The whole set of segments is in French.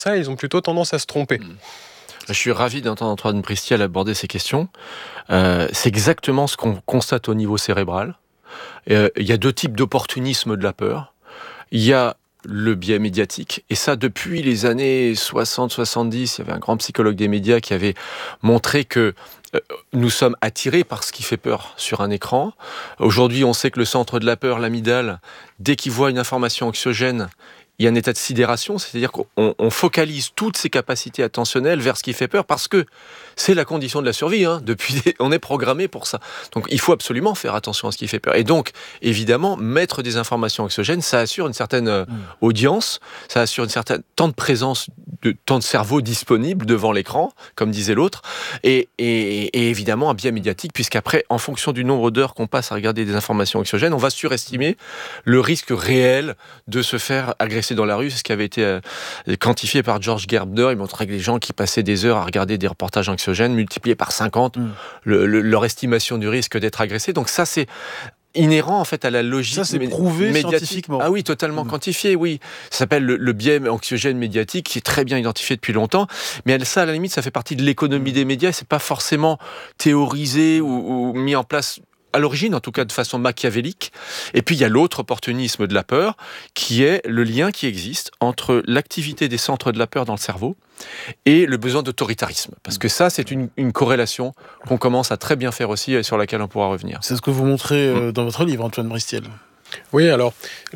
ça, ils ont plutôt tendance à se tromper. Je suis ravi d'entendre Antoine Bristiel aborder ces questions. C'est exactement ce qu'on constate au niveau cérébral. Il y a 2 types d'opportunisme de la peur. Il y a le biais médiatique, et ça depuis les années 60-70, il y avait un grand psychologue des médias qui avait montré que nous sommes attirés par ce qui fait peur sur un écran. Aujourd'hui, on sait que le centre de la peur, l'amygdale, dès qu'il voit une information anxiogène, il y a un état de sidération, c'est-à-dire qu'on focalise toutes ses capacités attentionnelles vers ce qui fait peur, parce que c'est la condition de la survie. On est programmé pour ça. Donc il faut absolument faire attention à ce qui fait peur. Et donc, évidemment, mettre des informations anxiogènes, ça assure une certaine audience, ça assure une certaine temps de présence, temps de cerveau disponible devant l'écran, comme disait l'autre, et évidemment un biais médiatique, puisqu'après, en fonction du nombre d'heures qu'on passe à regarder des informations anxiogènes, on va surestimer le risque réel de se faire agresser dans la rue. C'est ce qui avait été quantifié par George Gerbner. Il montrait que les gens qui passaient des heures à regarder des reportages anxiogènes, multipliés par 50 leur estimation du risque d'être agressé. Donc ça, c'est inhérent en fait à la logique ça, c'est prouvé médiatique. Scientifiquement. Ah oui, totalement quantifié, oui. Ça s'appelle le biais anxiogène médiatique, qui est très bien identifié depuis longtemps. Mais ça, à la limite, ça fait partie de l'économie des médias. C'est pas forcément théorisé ou mis en place à l'origine, en tout cas de façon machiavélique. Et puis il y a l'autre opportunisme de la peur, qui est le lien qui existe entre l'activité des centres de la peur dans le cerveau et le besoin d'autoritarisme. Parce que ça, c'est une corrélation qu'on commence à très bien faire aussi et sur laquelle on pourra revenir. C'est ce que vous montrez dans votre livre, Antoine Bristiel. Oui, alors,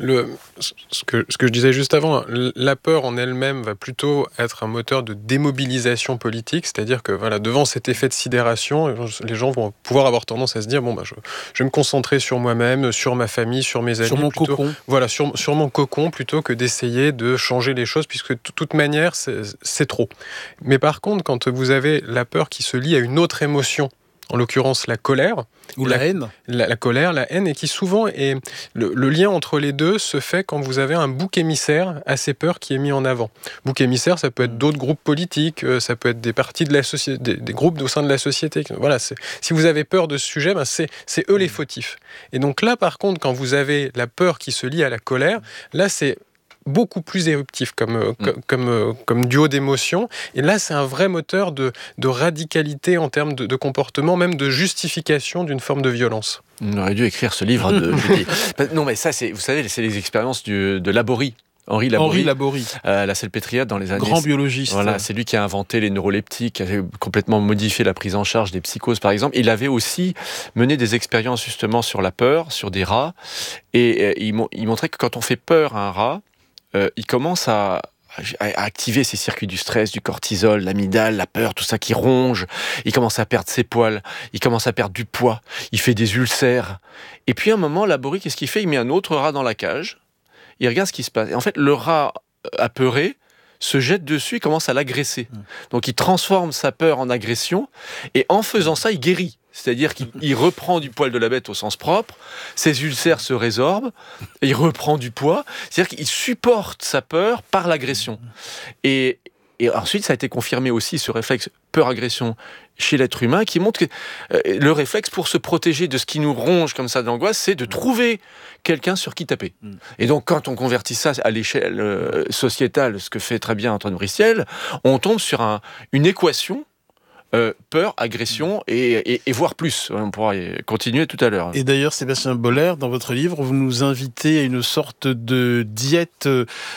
ce que je disais juste avant, la peur en elle-même va plutôt être un moteur de démobilisation politique, c'est-à-dire que voilà, devant cet effet de sidération, les gens vont pouvoir avoir tendance à se dire, je vais me concentrer sur moi-même, sur ma famille, sur mes amis. Sur mon cocon. Voilà, sur mon cocon, plutôt que d'essayer de changer les choses, puisque de toute manière, c'est trop. Mais par contre, quand vous avez la peur qui se lie à une autre émotion, en l'occurrence la colère, ou la haine. La colère, la haine, et qui souvent est... Le lien entre les deux se fait quand vous avez un bouc émissaire à ces peurs qui est mis en avant. Bouc émissaire, ça peut être d'autres groupes politiques, ça peut être des parties de la société, des groupes au sein de la société. Voilà, si vous avez peur de ce sujet, c'est eux les fautifs. Et donc là, par contre, quand vous avez la peur qui se lie à la colère, là, c'est beaucoup plus éruptif comme duo d'émotions. Et là, c'est un vrai moteur de radicalité en termes de comportement, même de justification d'une forme de violence. On aurait dû écrire ce livre Non, mais ça, vous savez, c'est les expériences de Laborie. Henri Laborie. La Salpêtrière dans les années... Grand biologiste. Voilà, c'est lui qui a inventé les neuroleptiques, qui a complètement modifié la prise en charge des psychoses, par exemple. Il avait aussi mené des expériences, justement, sur la peur, sur des rats. Et il montrait que quand on fait peur à un rat, il commence à activer ces circuits du stress, du cortisol, l'amygdale, la peur, tout ça qui ronge. Il commence à perdre ses poils, il commence à perdre du poids, il fait des ulcères. Et puis à un moment, Laborie, qu'est-ce qu'il fait ? Il met un autre rat dans la cage, il regarde ce qui se passe. Et en fait, le rat apeuré se jette dessus et commence à l'agresser. Donc il transforme sa peur en agression, et en faisant ça, il guérit. C'est-à-dire qu'il reprend du poil de la bête au sens propre, ses ulcères se résorbent, et il reprend du poids. C'est-à-dire qu'il supporte sa peur par l'agression. Et ensuite, ça a été confirmé aussi, ce réflexe peur-agression chez l'être humain, qui montre que le réflexe pour se protéger de ce qui nous ronge comme ça d'angoisse, c'est de trouver quelqu'un sur qui taper. Et donc, quand on convertit ça à l'échelle sociétale, ce que fait très bien Antoine Bristiel, on tombe sur une équation peur, agression et voire plus. On pourra continuer tout à l'heure. Et d'ailleurs, Sébastien Boller, dans votre livre, vous nous invitez à une sorte de diète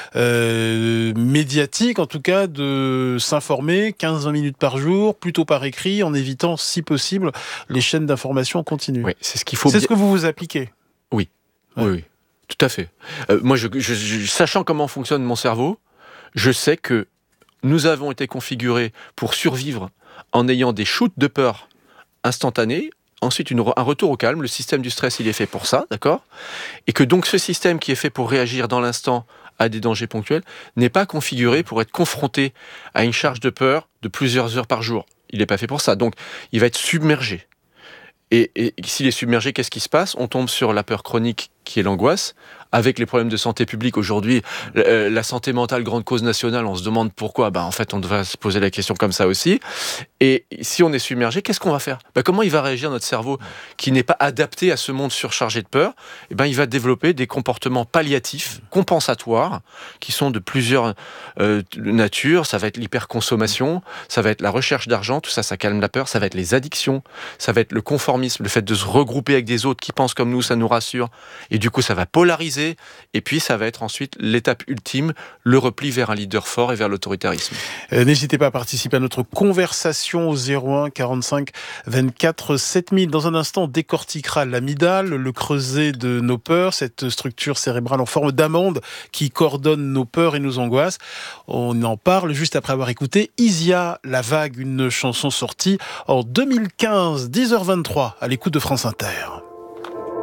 médiatique, en tout cas de s'informer 15-20 minutes par jour, plutôt par écrit, en évitant, si possible, les chaînes d'information continues. Oui, c'est ce qu'il faut. C'est ce que vous appliquez. Oui, ouais. Oui, tout à fait. Moi, sachant comment fonctionne mon cerveau, je sais que nous avons été configurés pour survivre en ayant des shoots de peur instantanés, ensuite un retour au calme. Le système du stress, il est fait pour ça, d'accord ? Et que donc ce système qui est fait pour réagir dans l'instant à des dangers ponctuels n'est pas configuré pour être confronté à une charge de peur de plusieurs heures par jour. Il n'est pas fait pour ça. Donc, il va être submergé. Et s'il est submergé, qu'est-ce qui se passe ? On tombe sur la peur chronique qui est l'angoisse. Avec les problèmes de santé publique aujourd'hui, la santé mentale, grande cause nationale, on se demande pourquoi. En fait, on devrait se poser la question comme ça aussi. Et si on est submergé, qu'est-ce qu'on va faire ? Comment il va réagir notre cerveau qui n'est pas adapté à ce monde surchargé de peur ? Il va développer des comportements palliatifs, compensatoires, qui sont de plusieurs natures. Ça va être l'hyperconsommation, ça va être la recherche d'argent, tout ça, ça calme la peur. Ça va être les addictions, ça va être le conformisme, le fait de se regrouper avec des autres qui pensent comme nous, ça nous rassure. Et du coup, ça va polariser. Et puis, ça va être ensuite l'étape ultime, le repli vers un leader fort et vers l'autoritarisme. N'hésitez pas à participer à notre conversation au 01 45 24 7000. Dans un instant, on décortiquera l'amygdale, le creuset de nos peurs, cette structure cérébrale en forme d'amande qui coordonne nos peurs et nos angoisses. On en parle juste après avoir écouté Isia, La Vague, une chanson sortie en 2015, 10h23, à l'écoute de France Inter.